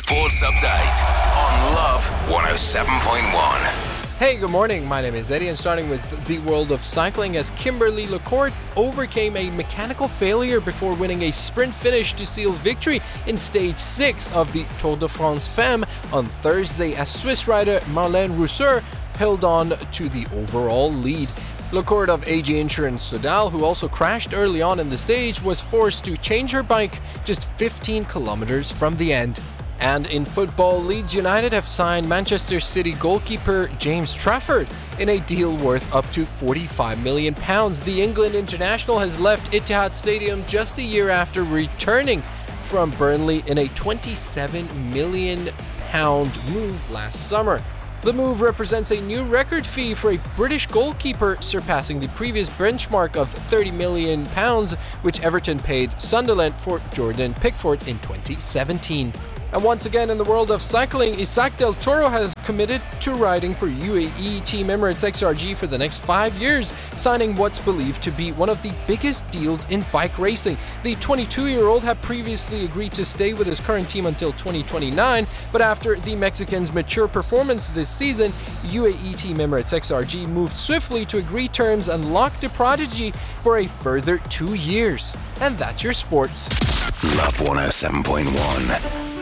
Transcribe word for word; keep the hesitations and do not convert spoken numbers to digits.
Sports Update on Love one oh seven point one. Hey, good morning. My name is Eddie, and starting with the world of cycling, as Kimberly LaCourte overcame a mechanical failure before winning a sprint finish to seal victory in stage six of the Tour de France Femmes on Thursday, as Swiss rider Marlene Reusser held on to the overall lead. LaCourte of A G Insurance Sodal, who also crashed early on in the stage, was forced to change her bike just fifteen kilometers from the end. And in football, Leeds United have signed Manchester City goalkeeper James Trafford in a deal worth up to forty-five million pounds. The England international has left Etihad Stadium just a year after returning from Burnley in a twenty-seven million pound move last summer. The move represents a new record fee for a British goalkeeper, surpassing the previous benchmark of thirty million pounds, which Everton paid Sunderland for Jordan Pickford in twenty seventeen. And once again, in the world of cycling, Isaac Del Toro has committed to riding for U A E Team Emirates X R G for the next five years, signing what's believed to be one of the biggest deals in bike racing. The twenty-two-year-old had previously agreed to stay with his current team until twenty twenty-nine, but after the Mexican's mature performance this season, U A E Team Emirates X R G moved swiftly to agree terms and lock the prodigy for a further two years. And that's your sports. Love one oh seven point one.